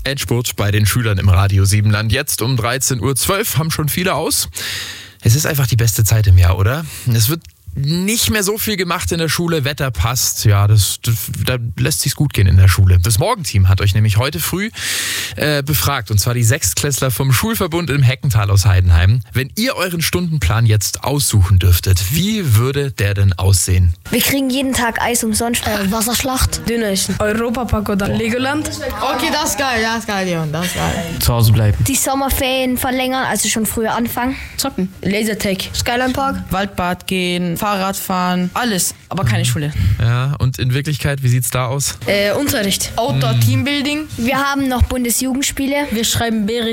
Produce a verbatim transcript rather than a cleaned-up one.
Endspurt bei den Schülern im Radio Siebenland. Jetzt um dreizehn Uhr zwölf haben schon viele aus. Es ist einfach die beste Zeit im Jahr, oder? Es wird nicht mehr so viel gemacht in der Schule, Wetter passt, ja, das, das da lässt sich's gut gehen in der Schule. Das Morgenteam hat euch nämlich heute früh äh, befragt, und zwar die Sechstklässler vom Schulverbund im Heckental aus Heidenheim. Wenn ihr euren Stundenplan jetzt aussuchen dürftet, wie würde der denn aussehen? Wir kriegen jeden Tag Eis umsonst, äh, Wasserschlacht, Döneressen, Europapark oder Legoland. Okay, das ist geil, das ist geil, Leon, das ist geil. Zu Hause bleiben. Die Sommerferien verlängern, also schon früher anfangen. Zocken, Lasertag, Skyline Park, Waldbad gehen, Fahrrad fahren, alles, aber keine Schule. Ja, und in Wirklichkeit, wie sieht's da aus? Äh, Unterricht. Outdoor Teambuilding. Wir haben noch Bundesjugendspiele. Wir schreiben Berichte.